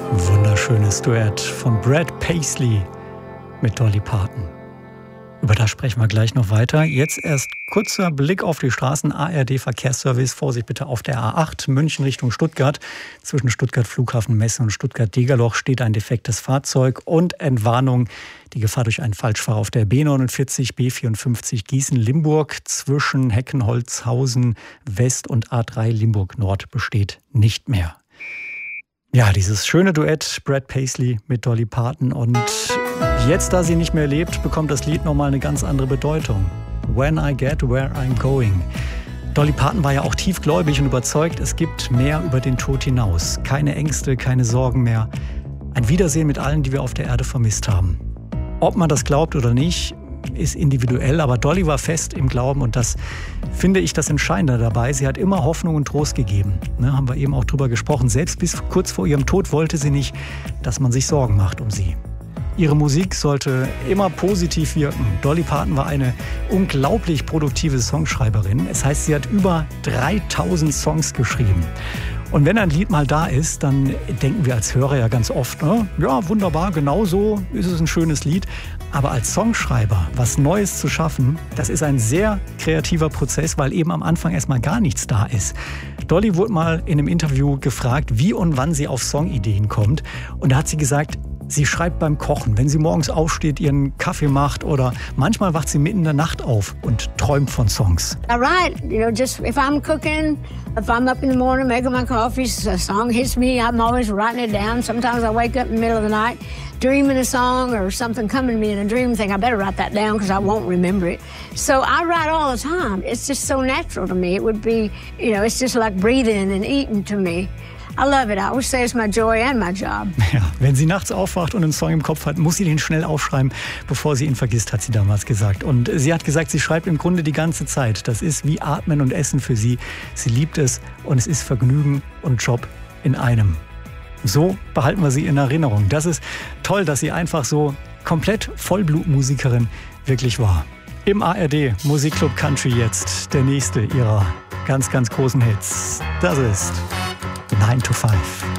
Wunderschönes Duett von Brad Paisley mit Dolly Parton. Über das sprechen wir gleich noch weiter. Jetzt erst kurzer Blick auf die Straßen. ARD-Verkehrsservice. Vorsicht bitte auf der A8 München Richtung Stuttgart. Zwischen Stuttgart Flughafen Messe und Stuttgart-Degerloch steht ein defektes Fahrzeug und Entwarnung. Die Gefahr durch einen Falschfahrer auf der B49, B54 Gießen-Limburg zwischen Heckenholzhausen West und A3 Limburg Nord besteht nicht mehr. Ja, dieses schöne Duett Brad Paisley mit Dolly Parton. Und jetzt, da sie nicht mehr lebt, bekommt das Lied nochmal eine ganz andere Bedeutung. When I Get Where I'm Going. Dolly Parton war ja auch tiefgläubig und überzeugt, es gibt mehr über den Tod hinaus. Keine Ängste, keine Sorgen mehr. Ein Wiedersehen mit allen, die wir auf der Erde vermisst haben. Ob man das glaubt oder nicht, ist individuell, aber Dolly war fest im Glauben und das finde ich das Entscheidende dabei. Sie hat immer Hoffnung und Trost gegeben. Haben wir eben auch drüber gesprochen. Selbst bis kurz vor ihrem Tod wollte sie nicht, dass man sich Sorgen macht um sie. Ihre Musik sollte immer positiv wirken. Dolly Parton war eine unglaublich produktive Songschreiberin. Es heißt, sie hat über 3000 Songs geschrieben. Und wenn ein Lied mal da ist, dann denken wir als Hörer ja ganz oft, ne? Ja, wunderbar, genau so ist es ein schönes Lied. Aber als Songschreiber was Neues zu schaffen, das ist ein sehr kreativer Prozess, weil eben am Anfang erstmal gar nichts da ist. Dolly wurde mal in einem Interview gefragt, wie und wann sie auf Songideen kommt. Und da hat sie gesagt, sie schreibt beim Kochen, wenn sie morgens aufsteht, ihren Kaffee macht oder manchmal wacht sie mitten in der Nacht auf und träumt von Songs. I write, just if I'm cooking, if I'm up in the morning making my coffee, a song hits me, I'm always writing it down. Sometimes I wake up in the middle of the night dreaming a song or something coming to me in a dream, think I better write that down because I won't remember it. So I write all the time. It's just so natural to me. It would be, it's just like breathing and eating to me. I love it. I always say it's my joy and my job. Ja, wenn sie nachts aufwacht und einen Song im Kopf hat, muss sie den schnell aufschreiben, bevor sie ihn vergisst, hat sie damals gesagt. Und sie hat gesagt, sie schreibt im Grunde die ganze Zeit. Das ist wie Atmen und Essen für sie. Sie liebt es und es ist Vergnügen und Job in einem. So behalten wir sie in Erinnerung. Das ist toll, dass sie einfach so komplett Vollblutmusikerin wirklich war. Im ARD Musikclub Country jetzt der nächste ihrer ganz, ganz großen Hits. Das ist 9 to 5.